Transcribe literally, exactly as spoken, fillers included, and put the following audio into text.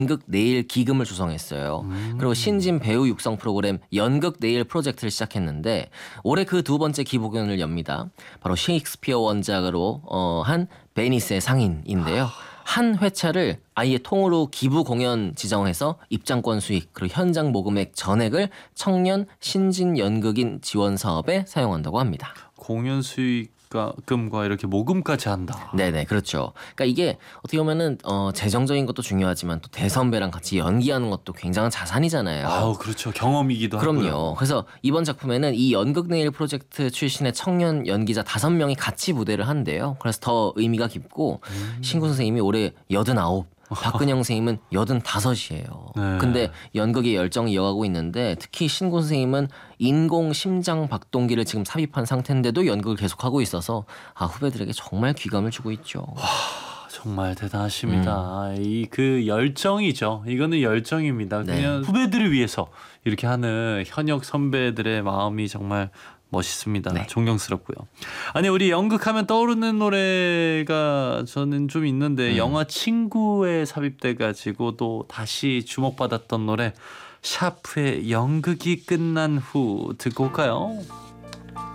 연극 내일 기금을 조성했어요. 음. 그리고 신진 배우 육성 프로그램 연극 내일 프로젝트를 시작했는데 올해 그 두 번째 기부견을 엽니다. 바로 셰익스피어 원작으로 어, 한 베니스의 상인인데요. 한 회차를 아예 통으로 기부 공연 지정해서 입장권 수익 그리고 현장 모금액 전액을 청년 신진 연극인 지원 사업에 사용한다고 합니다. 공연 수익금과 이렇게 모금까지 한다. 네네, 그렇죠. 그러니까 이게 어떻게 보면은 어, 재정적인 것도 중요하지만 또 대선배랑 같이 연기하는 것도 굉장한 자산이잖아요. 아우 그렇죠. 경험이기도 하고요. 그럼요. 그래서 이번 작품에는 이 연극 내일 프로젝트 출신의 청년 연기자 다섯 명이 같이 무대를 한대요. 그래서 더 의미가 깊고 음. 신구 선생님이 올해 여든아홉, 박근영 선생님은 여든다섯이에요. 네. 근데 연극의 열정이 이어가고 있는데 특히 신구 선생님은 인공 심장 박동기를 지금 삽입한 상태인데도 연극을 계속하고 있어서 아, 후배들에게 정말 귀감을 주고 있죠. 정말 대단하십니다. 음. 이 그 열정이죠. 이거는 열정입니다. 네. 그냥 후배들을 위해서 이렇게 하는 현역 선배들의 마음이 정말 멋있습니다. 네. 존경스럽고요. 아니 우리 연극하면 떠오르는 노래가 저는 좀 있는데 음. 영화 친구에 삽입돼 가지고 또 다시 주목받았던 노래 샤프의 연극이 끝난 후 듣고 올까요?